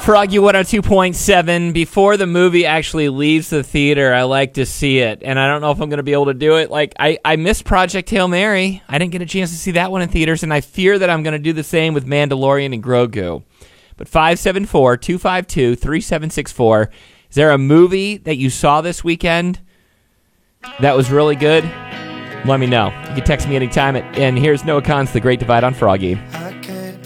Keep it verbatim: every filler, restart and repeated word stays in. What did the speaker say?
Froggy one oh two point seven. Before the movie actually leaves the theater, I like to see it. And I don't know if I'm going to be able to do it. Like, I, I missed Project Hail Mary. I didn't get a chance to see that one in theaters, and I fear that I'm going to do the same with Mandalorian and Grogu. But five seven four, two five two, three seven six four. Is there a movie that you saw this weekend that was really good? Let me know. You can text me anytime. At, and here's Noah Kahan's The Great Divide on Froggy.